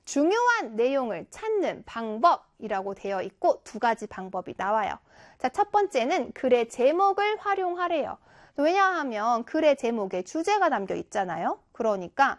중요한 내용을 찾는 방법이라고 되어 있고 두 가지 방법이 나와요. 자, 첫 번째는 글의 제목을 활용하래요. 왜냐하면 글의 제목에 주제가 담겨 있잖아요. 그러니까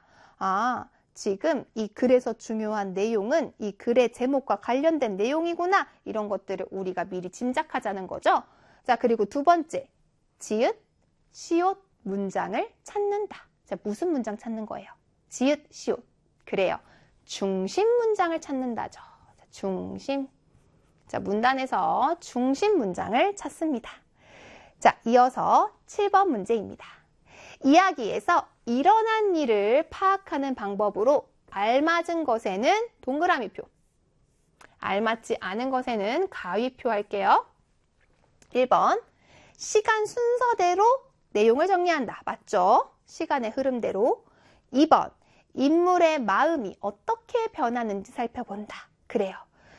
지금 이 글에서 중요한 내용은 이 글의 제목과 관련된 내용이구나. 이런 것들을 우리가 미리 짐작하자는 거죠. 자, 그리고 두 번째, 지읒, 시옷 문장을 찾는다. 자, 무슨 문장 찾는 거예요? 지읒, 시옷. 그래요. 중심 문장을 찾는다죠. 자, 중심. 자, 문단에서 중심 문장을 찾습니다. 자, 이어서 7번 문제입니다. 이야기에서 일어난 일을 파악하는 방법으로 알맞은 것에는 동그라미표, 알맞지 않은 것에는 가위표 할게요. 1번, 시간 순서대로 내용을 정리한다. 맞죠? 시간의 흐름대로. 2번, 인물의 마음이 어떻게 변하는지 살펴본다. 그래요.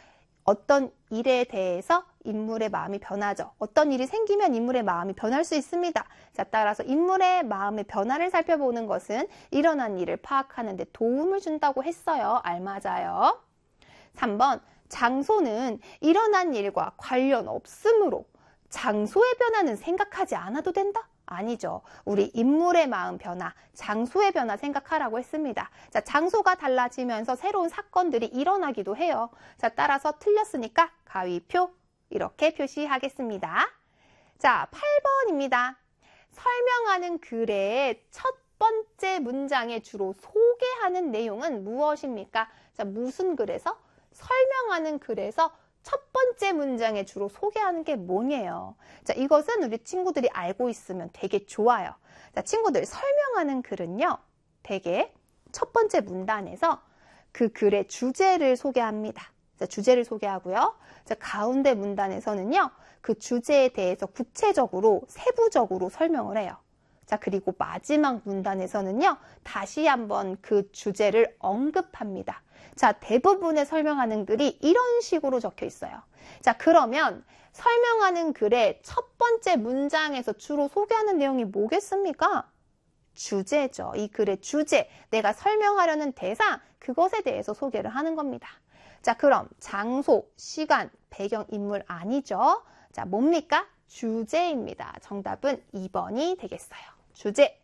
어떤 일에 대해서 인물의 마음이 변하죠. 어떤 일이 생기면 인물의 마음이 변할 수 있습니다. 자, 따라서 인물의 마음의 변화를 살펴보는 것은 일어난 일을 파악하는 데 도움을 준다고 했어요. 알맞아요. 3번, 장소는 일어난 일과 관련 없으므로 장소의 변화는 생각하지 않아도 된다? 아니죠. 우리 인물의 마음 변화, 장소의 변화 생각하라고 했습니다. 자, 장소가 달라지면서 새로운 사건들이 일어나기도 해요. 자, 따라서 틀렸으니까 가위표 이렇게 표시하겠습니다. 자, 8번입니다. 설명하는 글의 첫 번째 문장에 주로 소개하는 내용은 무엇입니까? 자, 무슨 글에서? 설명하는 글에서 첫 번째 문장에 주로 소개하는 게 뭐냐요? 자, 이것은 우리 친구들이 알고 있으면 되게 좋아요. 자, 친구들 설명하는 글은요, 되게 첫 번째 문단에서 그 글의 주제를 소개합니다. 자, 주제를 소개하고요. 자, 가운데 문단에서는요, 그 주제에 대해서 구체적으로, 세부적으로 설명을 해요. 자, 그리고 마지막 문단에서는요, 다시 한번 그 주제를 언급합니다. 자, 대부분의 설명하는 글이 이런 식으로 적혀 있어요. 자, 그러면 설명하는 글의 첫 번째 문장에서 주로 소개하는 내용이 뭐겠습니까? 주제죠. 이 글의 주제, 내가 설명하려는 대상, 그것에 대해서 소개를 하는 겁니다. 자, 그럼 장소, 시간, 배경, 인물 아니죠? 자, 뭡니까? 주제입니다. 정답은 2번이 되겠어요. 주제.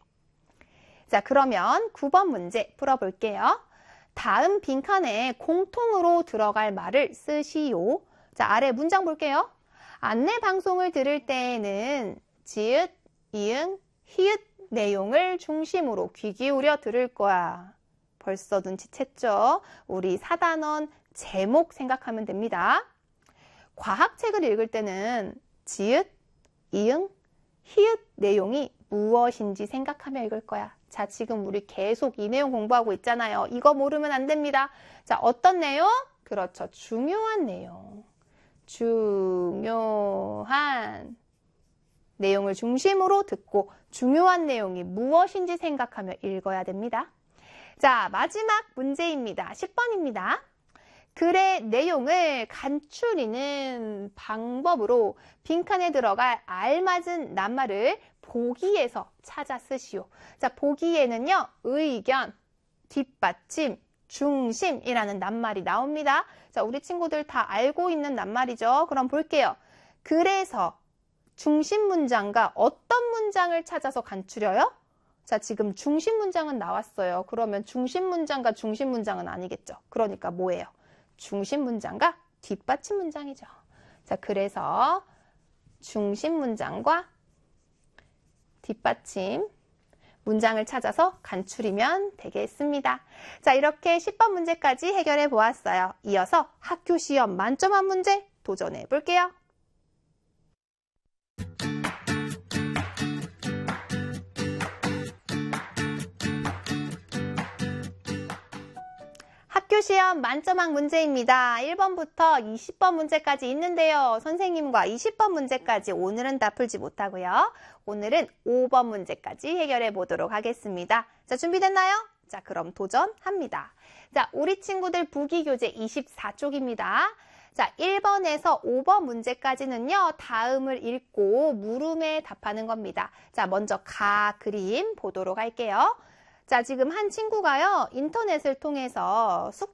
자, 그러면 9번 문제 풀어볼게요. 다음 빈칸에 공통으로 들어갈 말을 쓰시오. 자, 아래 문장 볼게요. 안내 방송을 들을 때에는 지읒, 이응, 히읗 내용을 중심으로 귀 기울여 들을 거야. 벌써 눈치챘죠? 우리 4단원 제목 생각하면 됩니다. 과학책을 읽을 때는 지읒, 이응, 히읗 내용이 무엇인지 생각하며 읽을 거야. 자, 지금 우리 계속 이 내용 공부하고 있잖아요. 이거 모르면 안 됩니다. 자, 어떤 내용? 그렇죠. 중요한 내용. 중요한 내용을 중심으로 듣고 중요한 내용이 무엇인지 생각하며 읽어야 됩니다. 자, 마지막 문제입니다. 10번입니다. 글의 내용을 간추리는 방법으로 빈칸에 들어갈 알맞은 낱말을 보기에서 찾아 쓰시오. 자, 보기에는요, 의견, 뒷받침, 중심이라는 낱말이 나옵니다. 자, 우리 친구들 다 알고 있는 낱말이죠. 그럼 볼게요. 그래서 중심 문장과 어떤 문장을 찾아서 간추려요? 자, 지금 중심 문장은 나왔어요. 그러면 중심 문장과 중심 문장은 아니겠죠. 그러니까 뭐예요? 중심 문장과 뒷받침 문장이죠. 자, 그래서 중심 문장과 뒷받침 문장을 찾아서 간추리면 되겠습니다. 자, 이렇게 10번 문제까지 해결해 보았어요. 이어서 학교 시험 만점 한 문제 도전해 볼게요. 학교 시험 만점학 문제입니다. 1번부터 20번 문제까지 있는데요. 선생님과 20번 문제까지 오늘은 다 풀지 못하고요. 오늘은 5번 문제까지 해결해 보도록 하겠습니다. 자, 준비됐나요? 자, 그럼 도전합니다. 자, 우리 친구들 부기교재 24쪽입니다. 자, 1번에서 5번 문제까지는요, 다음을 읽고 물음에 답하는 겁니다. 자, 먼저 가 그림 보도록 할게요. 자, 지금 한 친구가요, 인터넷을 통해서